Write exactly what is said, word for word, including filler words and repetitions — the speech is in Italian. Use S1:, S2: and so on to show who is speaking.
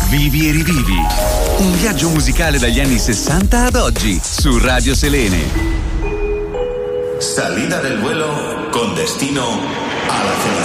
S1: Vivi e rivivi. Un viaggio musicale dagli anni sessanta ad oggi su Radio Selene.
S2: Salida del vuelo con destino a la felicidad.